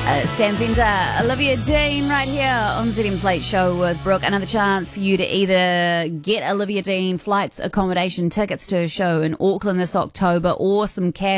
Sam Fender, Olivia Dean right here on ZM's Late Show with Brooke. Another chance for you to either get Olivia Dean flights, accommodation, tickets to a show in Auckland this October or some cash